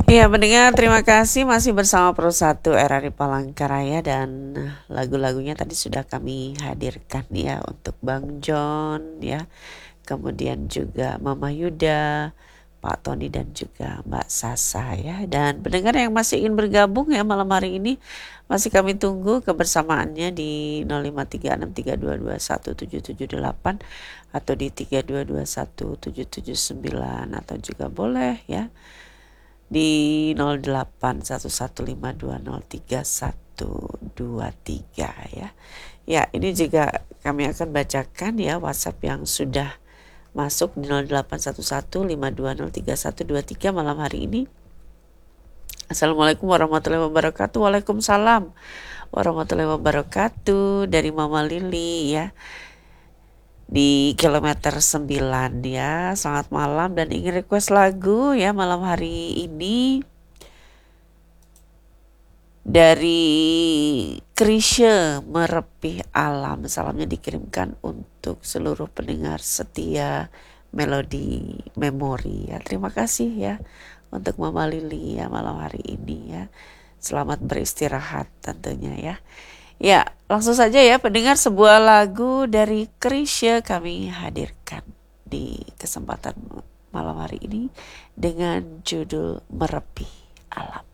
Iya, mendengar terima kasih masih bersama Pro 1 RRI Palangkaraya dan lagu-lagunya tadi sudah kami hadirkan ya untuk Bang John ya. Kemudian juga Mama Yuda, Pak Tony dan juga Mbak Sasa ya. Dan pendengar yang masih ingin bergabung ya malam hari ini masih kami tunggu kebersamaannya di 053632217778 atau di 32217779 atau juga boleh ya di 0811520323 ya. Ya, ini juga kami akan bacakan ya WhatsApp yang sudah masuk di 0811520323 malam hari ini. Assalamualaikum warahmatullahi wabarakatuh. Waalaikumsalam warahmatullahi wabarakatuh dari Mama Lili ya. Di kilometer 9 ya. Selamat malam dan ingin request lagu ya malam hari ini dari Krisye Merepih Alam. Salamnya dikirimkan untuk seluruh pendengar setia Melodi Memori ya. Terima kasih ya untuk Mama Lili ya malam hari ini ya. Selamat beristirahat tentunya ya. Ya, langsung saja ya pendengar, sebuah lagu dari Krisye kami hadirkan di kesempatan malam hari ini dengan judul Merepih Alam.